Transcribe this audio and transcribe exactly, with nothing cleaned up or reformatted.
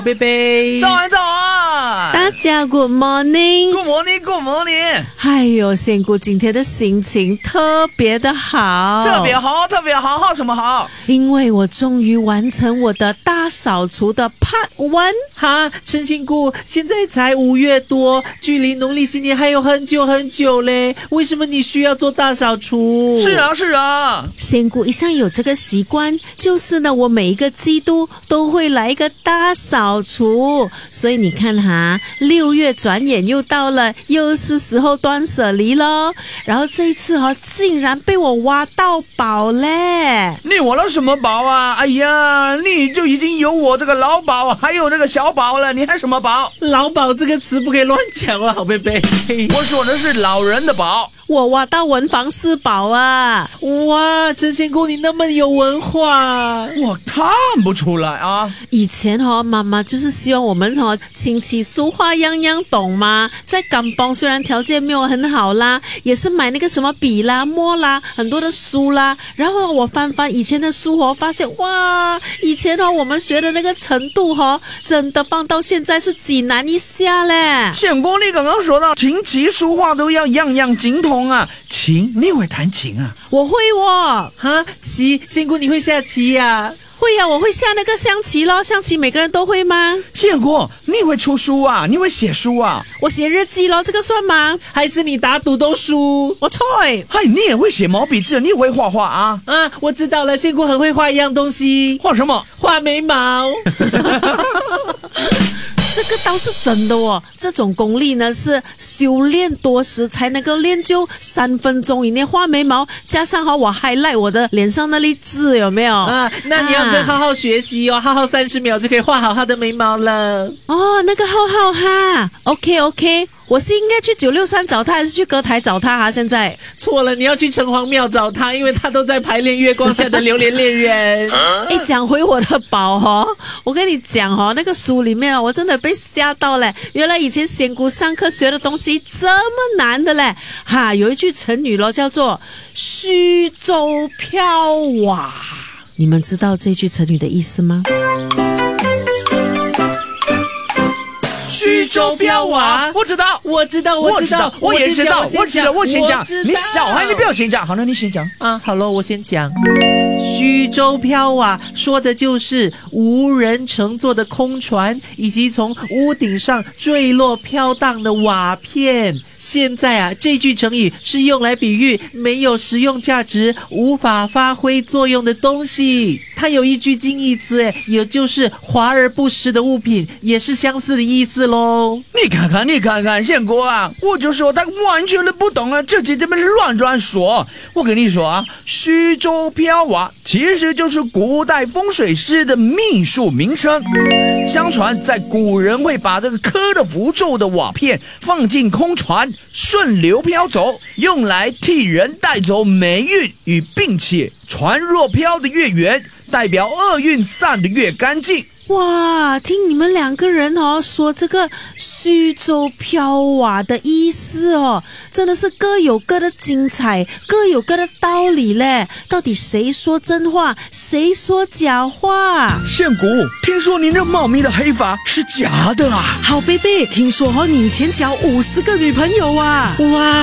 贝贝， 早安早安， 大家 Good morning，Good morning，Good morning。 哎呦，仙姑今天的心情特别的好， 特别好，特别好，好什么好？ 因为我终于完成我的大扫除的 Part One。 哈，陈仙姑，现在才五月多，距离农历新年还有很久很久嘞，为什么你需要做大扫除？ 是啊，是啊， 仙姑一向有这个习惯，就是呢，我每一个季度都会来一个大扫除，所以你看哈，六月转眼又到了，又是时候断舍离咯。然后这一次哈、哦，竟然被我挖到宝嘞！ 你挖了什么宝啊？哎呀，你就已经有我这个老宝，还有那个小宝了，你还什么宝？ 老宝这个词不可以乱讲啊，好贝贝。 我说的是老人的宝。 我挖到文房四宝啊！ 哇，陈仙姑你那么有文化， 我看不出来啊。 以前哦，妈妈就是希望我们哦，琴棋书画样样懂嘛。在甘榜虽然条件没有很好啦，也是买那个什么笔啦、墨啦，很多的书啦。然后我翻翻以前的书哦，发现哇，以前哦我们学的那个程度哦，真的放到现在是几难一下嘞。 仙姑，你刚刚说到琴棋书画都要样样精通啊，琴你会弹琴啊？ 我会哦。 哈，棋，仙姑你会下棋呀、啊？ 会呀、啊，我会下那个象棋咯。象棋每个人都会吗？ 仙姑，你会出书啊？你会写书啊？ 我写日记咯，这个算吗？ 还是你打赌都输？ 我错。 嗨，你也会写毛笔字，你也会画画啊？ 啊，我知道了，仙姑很会画一样东西。 画什么？ 画眉毛。 这个倒是真的哦，这种功力呢是修炼多时才能够练就，三分钟以内画眉毛，加上哈我 highlight 我的脸上那粒痣，有没有啊？那你要跟浩浩学习哦，浩浩三十秒就可以画好他的眉毛了。 哦，那个浩浩哈 ，OK OK， 我是应该去九六三找他，还是去歌台找他哈？现在错了，你要去城隍庙找他，因为他都在排练月光下的榴莲恋人。 哎，讲回我的宝哦，我跟你讲哦，那个书里面我真的被吓到嘞！原来以前仙姑上课学的东西这么难的嘞！哈，有一句成语咯，叫做虚舟飘瓦。你们知道这句成语的意思吗？ 虚舟飘瓦， 我知道， 我知道，我知道， 我也知道，我知道，我先讲。你小孩，你不要先讲。好了，你先讲啊。好了，我先讲。虚舟飘瓦说的就是无人乘坐的空船，以及从屋顶上坠落飘荡的瓦片。现在啊，这句成语是用来比喻没有实用价值、无法发挥作用的东西。它有一句近义词，诶，也就是华而不实的物品，也是相似的意思喽。 你看看，你看看，仙姑啊，我就说他完全的不懂啊，自己这么乱乱说。我跟你说啊，虚舟飘瓦其实就是古代风水师的秘术名称。相传在古人会把这个刻了符咒的瓦片放进空船，顺流飘走，用来替人带走霉运与病气。船若飘得越远，代表厄运散得越干净。 哇，听你们两个人哦说这个虚舟飘瓦的意思哦，真的是各有各的精彩，各有各的道理嘞。到底谁说真话，谁说假话？ 仙姑，听说你那茂密的黑发是假的啊？ 好贝贝，听说哦，你以前交五十个女朋友啊？哇！